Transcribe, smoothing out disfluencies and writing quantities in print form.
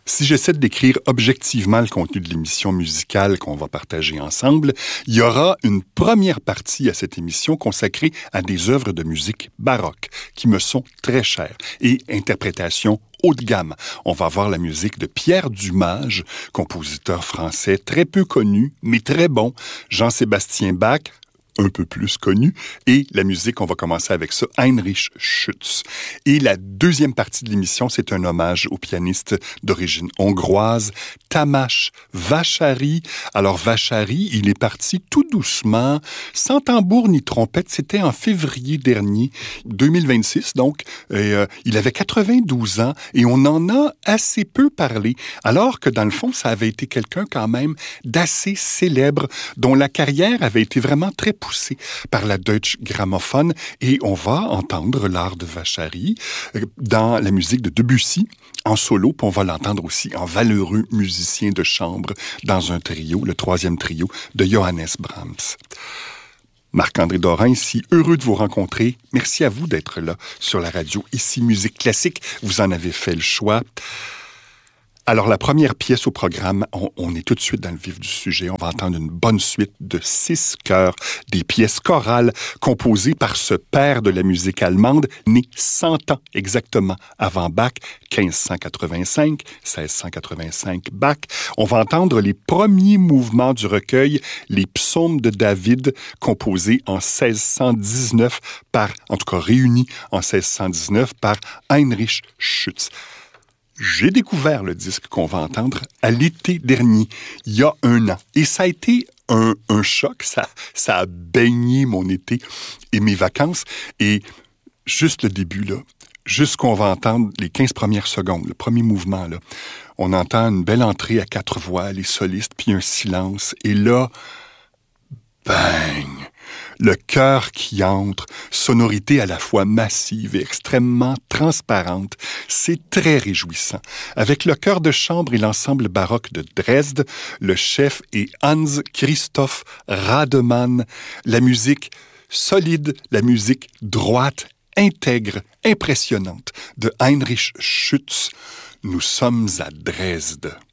Si j'essaie de décrire objectivement le contenu de l'émission musicale qu'on va partager ensemble, il y aura une première partie à cette émission consacrée à des œuvres de musique baroque qui me sont très chères et interprétations haut de gamme. On va voir la musique de Pierre Dumage, compositeur français très peu connu, mais très bon, Jean-Sébastien Bach, un peu plus connu, et la musique, on va commencer avec ça, Heinrich Schütz. Et la deuxième partie de l'émission, c'est un hommage au pianiste d'origine hongroise, Tamás Vásary. Alors Vásary, il est parti tout doucement, sans tambour ni trompette, c'était en février dernier, 2026 donc, il avait 92 ans, et on en a assez peu parlé, alors que dans le fond, ça avait été quelqu'un quand même d'assez célèbre, dont la carrière avait été vraiment très poussé par la Deutsche Grammophon, et on va entendre l'art de Vásary dans la musique de Debussy en solo, puis on va l'entendre aussi en valeureux musicien de chambre dans un trio, le troisième trio de Johannes Brahms. Marc-André Dorin ici, heureux de vous rencontrer. Merci à vous d'être là sur la radio. Ici, Musique classique, vous en avez fait le choix. Alors, la première pièce au programme, on est tout de suite dans le vif du sujet. On va entendre une bonne suite de 6 chœurs, des pièces chorales composées par ce père de la musique allemande, né 100 ans exactement avant Bach, 1585, 1685 Bach. On va entendre les premiers mouvements du recueil, les psaumes de David, composés en 1619 en tout cas réunis en 1619 par Heinrich Schütz. J'ai découvert le disque qu'on va entendre à l'été dernier, il y a 1 an. Et ça a été un choc, ça a baigné mon été et mes vacances. Et juste le début, là, juste qu'on va entendre les 15 premières secondes, le premier mouvement, là, on entend une belle entrée à 4 voix, les solistes, puis un silence. Et là, bang! Le chœur qui entre, sonorité à la fois massive et extrêmement transparente, c'est très réjouissant. Avec le chœur de chambre et l'ensemble baroque de Dresde, le chef est Hans Christoph Rademann. La musique solide, la musique droite, intègre, impressionnante de Heinrich Schütz. Nous sommes à Dresde.